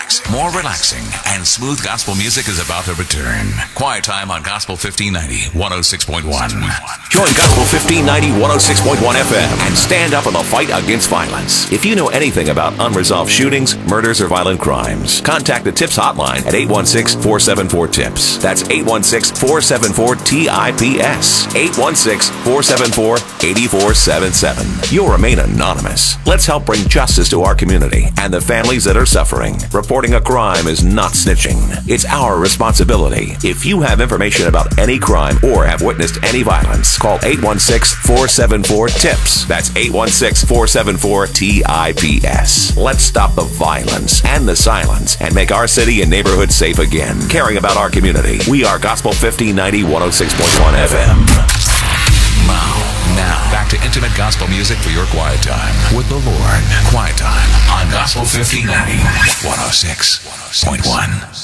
more relaxing, and smooth gospel music is about to return. Quiet Time on Gospel 1590, 106.1. Join Gospel 1590, 106.1 FM and stand up in the fight against violence. If you know anything about unresolved shootings, murders, or violent crimes, contact the TIPS hotline at 816-474-TIPS. That's 816-474-TIPS. 816-474-8477. You'll remain anonymous. Let's help bring justice to our community and the families that are suffering. Reporting a crime is not snitching. It's our responsibility. If you have information about any crime or have witnessed any violence, call 816-474-TIPS. That's 816-474-TIPS. Let's stop the violence and the silence and make our city and neighborhood safe again. Caring about our community. We are Gospel 1590, 106.1 FM. Now, back to intimate gospel music for your quiet time with the Lord. Quiet Time on Gospel 1590, 106.1.